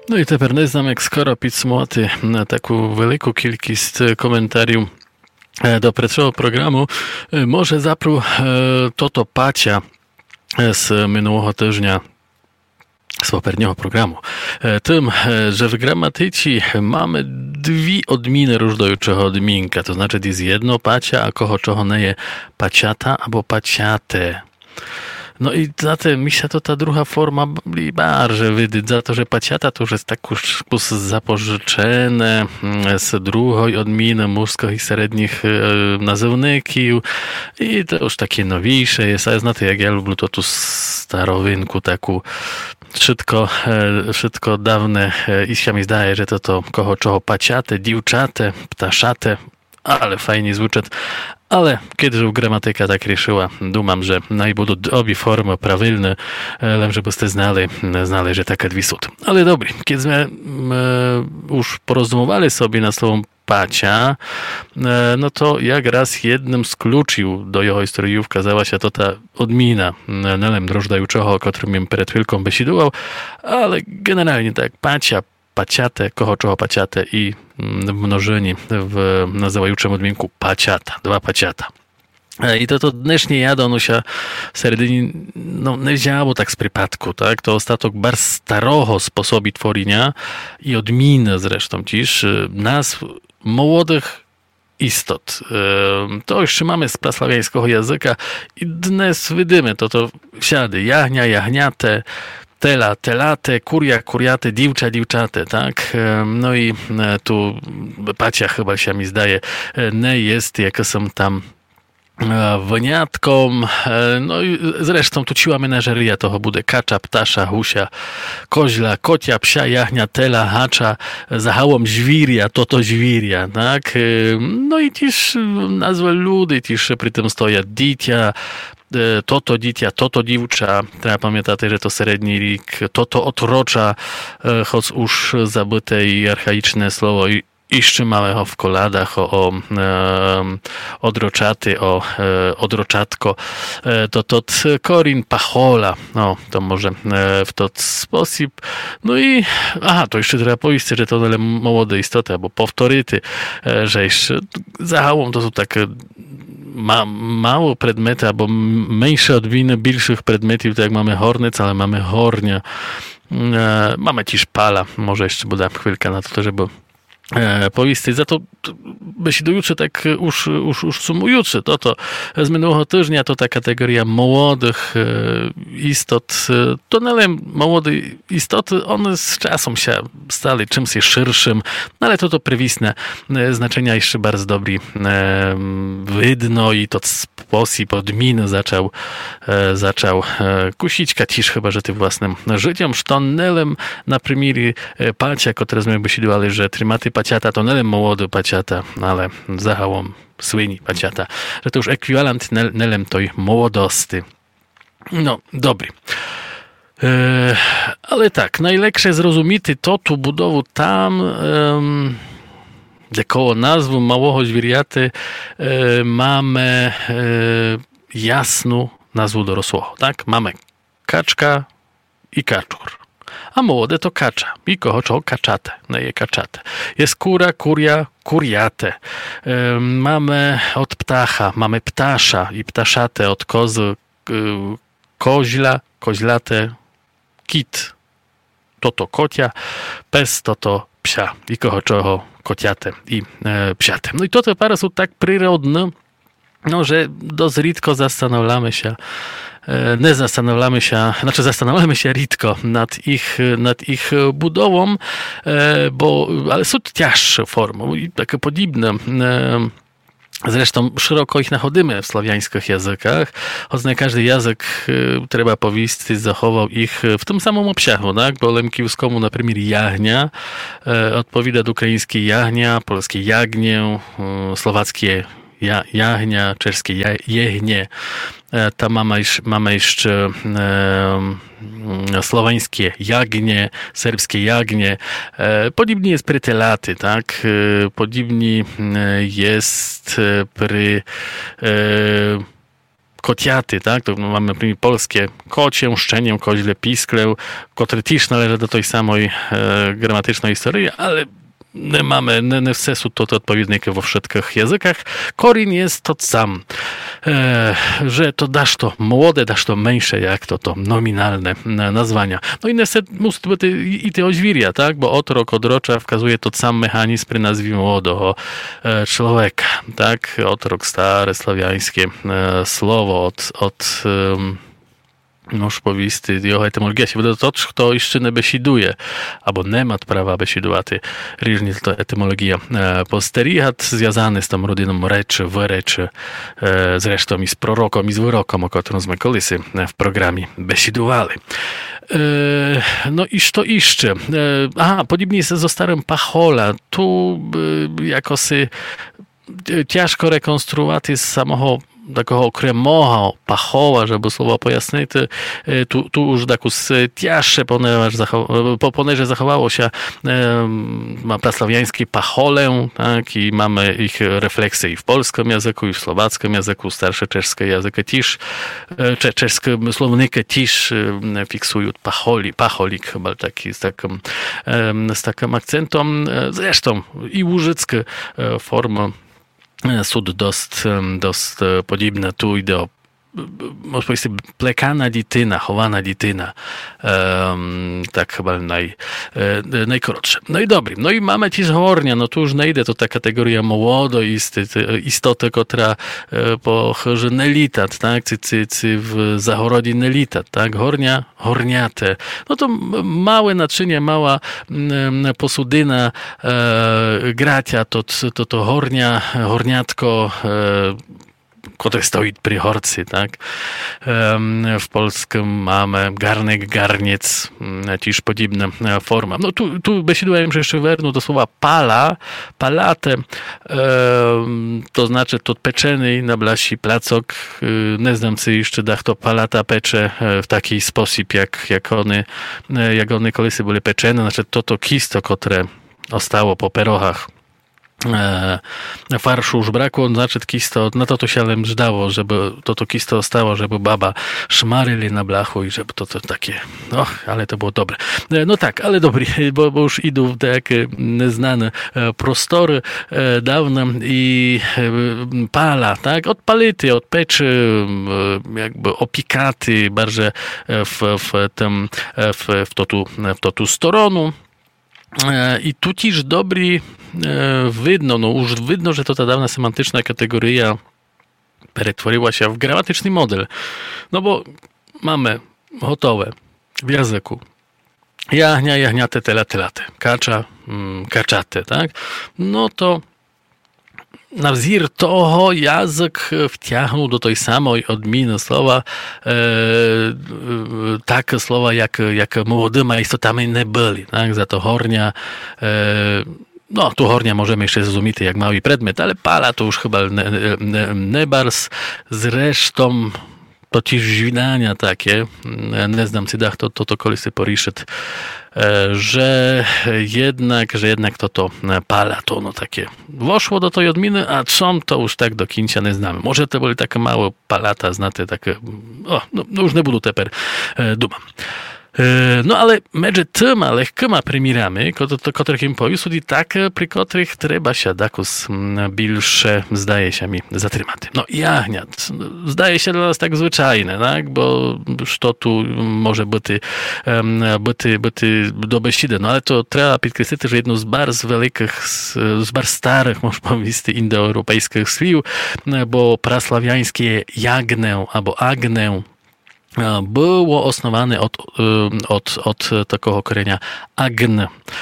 No і тепер не знам, як скоро підсумувати таку велику кількість коментарів до першого програму. Може, запру тото пача з минулого тижня z poprzedniego programu. Tym, że w gramatyci mamy dwie odmiany różnego odminka, to znaczy jest jedno pacia, a koło czego nie jest paciata albo paciate. No i zatem mi się to ta druga forma bardziej wydać, za to, że paciata to już jest tak już zapożyczone z drugiej odmiany mórskich i średnich nazewników i to już takie nowisze jest, ale znacie, jak ja lubię to tu starowynku taką wszystko dawne i się mi zdaje, że to koło czego paciate, dziewczate, ptaszate, ale fajnie zvučat. Ale kiedy gramatyka tak решила, думам, że najbudú obie formy prawilne, len żebyście znali, że taka dwie są. Ale dobry, kiedy sme już porozumowali sobie na słowem pacia, no to jak raz jednym z kluczył do jego historii wkazała się to ta odmina, nelem drożdającego, o którym im przed chwilką besidował, ale generalnie tak, pacia, paciate, koło czego paciate i mnożeni w nazywającym odminku paciata, dwa paciata. I to dnešnie jadono się w serdyni nie wzięło tak z przypadku, tak? To ostatok bar starogo sposobi tworzenia i odminy zresztą ciż nazw młodych istot. To jeszcze mamy z praslawiańskiego języka i dnes widzimy to wsiady, jahnia, jahniate, tela, telate, kuria, kuriate, dziewcza, dziewczate, tak? No i tu pacia chyba się mi zdaje, nie jest, jak są tam wyniatką, no i zresztą tu ciła menażeria toho bude kacza, ptasza, husia, koźla, kocia, psia, jahnia, tela, hacza, zahałom żwiria, to żwiria, tak? No i też nazwy ludy, też przy tym stoja ditia, toto dzitia, toto dziewcza, trzeba pamiętać, że to średni rik, toto otrocza, choć już zabyte i archaiczne słowo jeszcze małego w koladach, o odroczaty, o odroczatko, to korin pachola, no to może w ten sposób. No i to jeszcze trzeba powiedzieć, że to młode istoty, albo powtoryty, że jeszcze zahałom to są takie mało predmety, albo mniejsze odwiny większych predmetów, tak jak mamy hornyc, ale mamy hornia, mamy też pala, może jeszcze bude chwilkę na to, żeby powisty. Za to besidujący tak już sumujący to z minionego tygodnia to ta kategoria młodych istot, to ale młode istoty, one z czasem się stali czymś szerszym, no ale to prywizne znaczenia jeszcze bardzo dobry widno i to sposób odminy zaczął kusić katisz chyba, że tym własnym życiem, sztonelem na primierie pacia, które sme besidovali, że trymaty paciata to nelem młody paciata, ale zahałom słyni paciata, że to już ekwiwalent nelem tej młodosti. No, dobry. Ale tak, najlepsze zrozumiety to tu budowu tam, gdzie koło nazwy małego zwierjaty mamy jasną nazwę dorosłego, tak? Mamy kaczka i kaczur. A młode to kacza. I koło czego kaczate. No je kaczate. Jest kura, kuria, kuriate. Mamy od ptacha, mamy ptasza i ptaszate, od kozy, koźla, koźlate, kit. To kocia, pes to psia. I koło czego kociate i psiate. No i to te pary są tak przyrodne, no, że dość rzadko zastanawiamy się rzadko nad ich budową, ale są cięższe formy i takie podobne. Zresztą szeroko ich nachodzimy w słowiańskich językach, choć nie każdy język trzeba powiedzieć, zachował ich w tym samym obszaru, tak? Bo lemkiewskiemu na przykład jagnia odpowiada do ukraińskiej jagnia, polskiej jagnię, słowackie jagnia, czeskie jehnie. Tam mamy jeszcze słowańskie jagnie, serbskie jagnie. Podobnie jest przy telaty, tak? Podobnie jest przy kociaty, tak? To mamy polskie kocię, szczenię, koźle, pisklę, które też należy do tej samej gramatycznej historii, ale nie mamy, nie w sensu to odpowiedniki we wszystkich językach. Korin jest to sam, że to dasz to młode, dasz to mniejsze, jak to nominalne nazwania. No i niestety musi być i te oźwiria, tak? Bo otrok, odrocza wskazuje to sam mechanizm pri nazwie młodego człowieka, tak? Otrok, stare, słowiańskie słowo od Noż powisty, jeho etymologia się wyda to, kto jeszcze nie besiduje, albo nie ma prawa besidować. Różnie to etymologia posterihat związany z tą rodziną reczy, wyreczy, zresztą i z prorokom, i z wyrokom, o którym my kolysy w programie besidowali. No i co jeszcze? Podobnie jest ze starym Pachola. Tu jakoś ciężko rekonstruować z samego такого окремого Пахова, żeby słowo pojasnić, tu już takus cięższe, ponieważ zachowało się prasłowiańskie Pacholę, tak, i mamy ich refleksje i w polskim języku, i w słowackim języku, starsze czeskie języki też, czeskie słowniki też fiksują pacholik, chyba taki z takim akcentem, zresztą i łużyckie formy Sud dost podobne tu i do, można powiedzieć, plekana dzitina, chowana dzitina. Tak chyba najkrótsze. No i dobry. No i mamy też hornia. No tu już nie idę, to ta kategoria istoty, która pochodzi nelitat, tak? Czy w zachorodzie nelitat, tak? Horniate. No to małe naczynie, mała posudyna gracia, to horniatko, który stoi przy horcy, tak? W polskim mamy garnek, garniec, też podobna forma. No tu besidujemy jeszcze wernu do słowa palate, to znaczy to pieczony na blasi placok. Nie znam, czy jeszcze dach to palata pecze w taki sposób, jak one kolesy były pieczone, znaczy to kisto, które ostało po perochach. Farszu już brakło, znaczy kisto, na to się ale żdało, żeby to kisto ostało, żeby baba szmaryli na blachu i żeby to takie, ale to było dobre. No tak, ale dobry, bo już idą w takie nieznane prostory dawne i pala, tak, od pality, od peczy, jakby opikaty, bardziej w tu storonu. I tu też dobry już widno, że to ta dawna semantyczna kategoria pretworzyła się w gramatyczny model. No bo mamy gotowe w języku jahnia, jahniate, telate, kacza, kaczate, tak? No to na wzór toho język wciągnął do tej samej odmiany słowa takie słowa, jak młodymi istotami nie byli. Tak? Za to hornia, no tu hornia możemy jeszcze zrozumieć jak mały przedmiot, ale pala to już chyba nie bars. Zresztą to też żwidania takie, nie znam, czy dach to kolesy poriszyć, że jednak to pala, to ono takie weszło do tej odmiany, a co to już tak do końca nie znamy. Może to były takie małe palata, znate takie, no już nie budu teper dumam. No ale między tyma lekkima primirami, których im powiózł, i takie, przy których trzeba się dakus bilsze, zdaje się mi, zatrzymać. No jahniat, zdaje się dla nas tak zwyczajne, tak? Bo co tu może być do besidy. No ale to trzeba podkreślić, że jedno z bardzo wielkich, z bardzo starych, można powiedzieć, indoeuropejskich słów, bo prasławiańskie jagnę albo agnę było osnowane od takiego korzenia agn.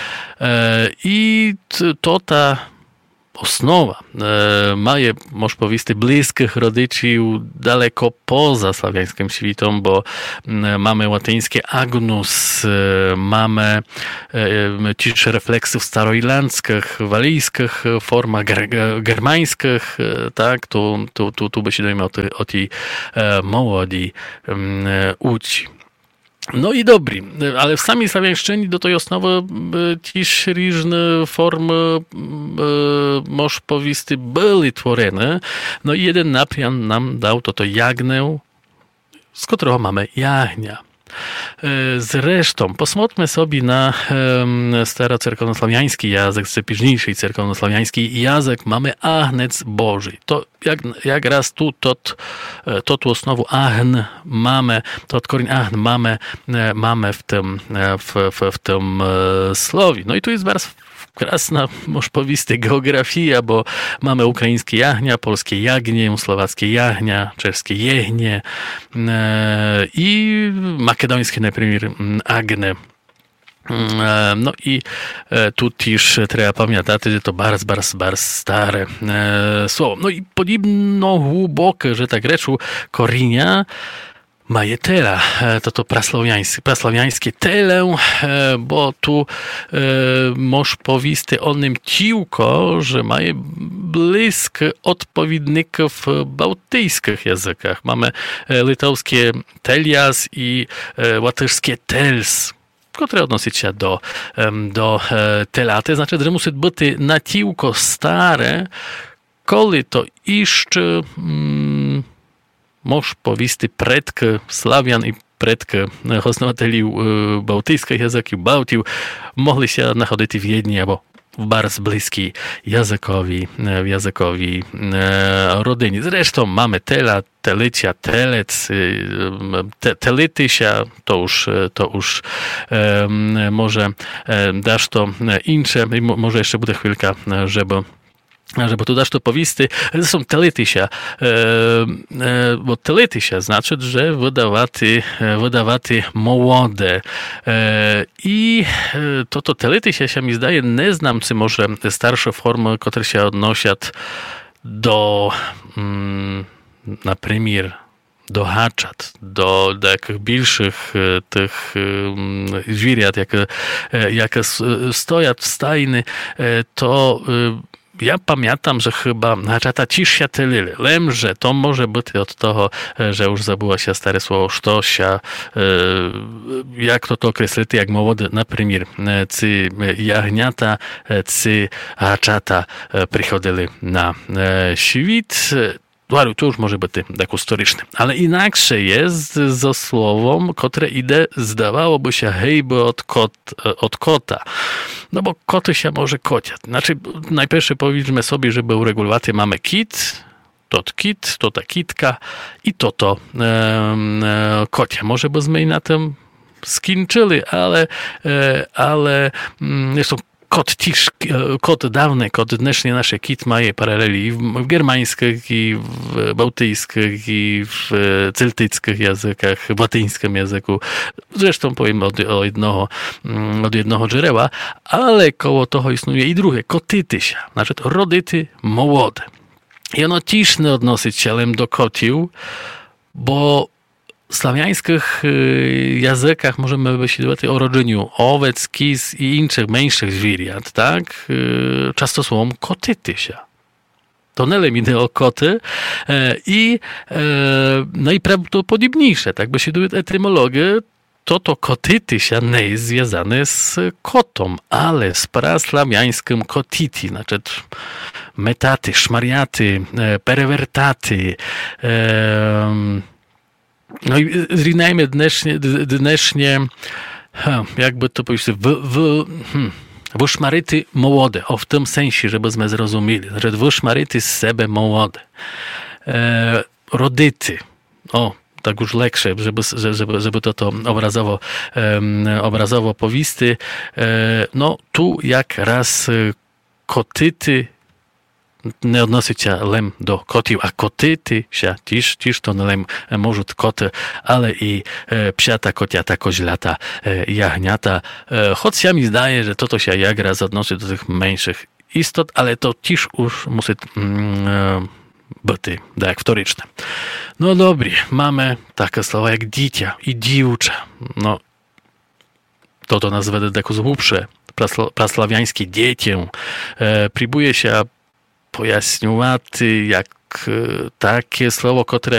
I to ta osnowa ma, można powiedzieć, bliskich rodziców daleko poza słowiańskim światem, bo mamy łacińskie agnus, mamy też refleksów staroirlandzkich, walijskich formach, germańskich, tak, tu by się dojmy o tej młodej uci. No i dobry, ale w samej sławiańszczyźnie do tej osnowy też różne formy, można powiedzieć, były tworzone. No i jeden naprian nam dał to jagnę, z którego mamy jagnia. Zresztą, posмотрmy sobie na starocerkownosławiański język, czy późniejszy cerkownosławiański język, mamy Agnec Boży. To jak raz tu tu osnowu Agn mamy, to korzeń Agn mamy w tym słowie. No i tu jest bardzo krasna, można powiedzieć, geografia, bo mamy ukraińskie jagnia, polskie jagnie, słowackie jagnia, czeskie jehnie i makedońskie, na przykład, agne. No i tu też trzeba pamiętać, że to bardzo stare słowo. No i podobno głębokie, że tak rzeczu, korzenia maje tela, to prasłowiańskie telę, bo tu można powiedzieć o nim ciłko, że maje blisko odpowiedników w bałtyckich językach. Mamy litewskie telias i łatyszskie tels, które odnosi się do telaty. Znaczy, że musi być na ciłko stare, kiedy to jeszcze można powiedzieć, predki Slawian i predki osnowateli bałtyckich języków, Bałtów, mogli się znaходить w jednej albo w bardzo bliskiej językowi rodzinie. Zresztą mamy tela, telicia, telec, telitysia, to już może dasz to insze, może jeszcze będzie chwilka, żeby tu dasz to powiedzieć, zresztą telitysia, bo telitysia znaczy, że wydawaty młode. I to telitysia się mi zdaje, nie znam, czy może starsze formy, które się odnoszą do, na przykład, do haczat, do jakich większych tych zwierząt, jakie stoją w stajni, to ja pamiętam, że chyba haczata ciszsia tylyle. Lem, że to może być od tego, że już zabyło się stare słowo sztosia, jak to określić, jak młode, na przykład, czy jagniata, czy haczata przychodzili na świt. To już może być tak historyczne. Ale inaczej jest ze słowem, które idzie, zdawałoby się, hejby od kota. No bo koty się może kociać. Znaczy, najpierw powiedzmy sobie, żeby uregulować, mamy kit, to ta kitka i to kocie. Może byśmy na tym skończyli, ale zresztą kod dawny, kod dnešní nasze kit maje paraleli w germańskich, i w bałtyckich, i w celtyckich językach, w łatyńskim języku. Zresztą powiem od jednego źródła, ale koło toho istnieje i drugie, kotytysia, znaczy rodyty młode. I ono też nie odnosi się do kotiów, bo w sławiańskich językach możemy myśleć o rodzeniu owiec, kis i innych mniejszych zwierząt, tak? Często słowem kotytysia. To nie idzie o koty no i prawdopodobniejsze, tak by się dowiedzieć etymologię, to kotytysia nie jest związane z kotą, ale z prasławiańskim kotiti, znaczy metaty, szmariaty, perwertaty, no i zrynajmy dneśnie, jakby to powiedzieć, wyszmaryty młode, w tym sensie, żebyśmy zrozumieli, że wyszmaryty z siebie młode. Rodyty, tak już lepsze, żeby to obrazowo powiedzieć. No tu jak raz kotyty nie odnosi się lem do kotiów, a kotyty się też to nie lem może koty, ale i psiata, kociata, koźlata, jagniata. Choć ja mi zdaje, że to się jak raz odnosi do tych mniejszych istot, ale to też już musi być tak wtoryczne. No dobry, mamy takie słowa jak dzicia i dziewcza. No, to nazwę tak złupsze, prasławiańskie dziecię. Próbuje się pojaśniувати, jak takie słowo, które